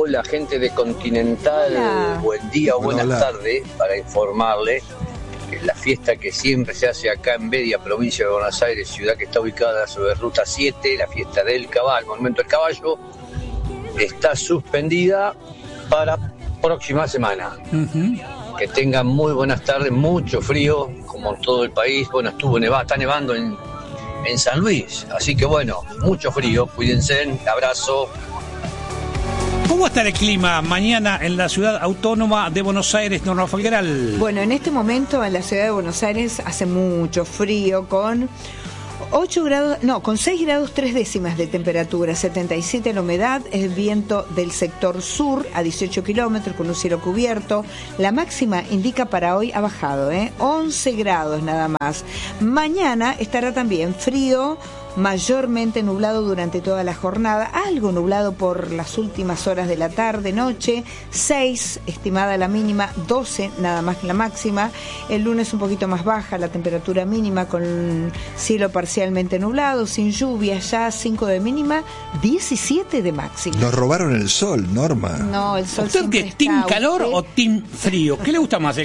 Hola, gente de Continental. Hola. Buen día o buenas Hola. tardes, para informarle que la fiesta que siempre se hace acá en Bedia, provincia de Buenos Aires, ciudad que está ubicada sobre Ruta 7, la fiesta del caballo, el monumento del caballo, está suspendida para próxima semana. Que tengan muy buenas tardes, mucho frío, como en todo el país. Bueno, está nevando en San Luis, así que bueno, mucho frío, cuídense, abrazo. ¿Cómo está el clima mañana en la ciudad autónoma de Buenos Aires, Norma Falgueral? Bueno, en este momento en la ciudad de Buenos Aires hace mucho frío con 6 grados 3 décimas de temperatura, 77 la humedad, el viento del sector sur a 18 kilómetros con un cielo cubierto. La máxima indica para hoy ha bajado, 11 grados nada más. Mañana estará también frío, mayormente nublado durante toda la jornada, algo nublado por las últimas horas de la tarde, noche, 6 estimada la mínima, 12 nada más que la máxima. El lunes un poquito más baja la temperatura mínima con cielo parcialmente nublado, sin lluvia, ya 5 de mínima, 17 de máxima. Nos robaron el sol, Norma. No, el sol ¿Usted siempre qué, está. team calor Usted- o team frío? ¿Qué le gusta más, el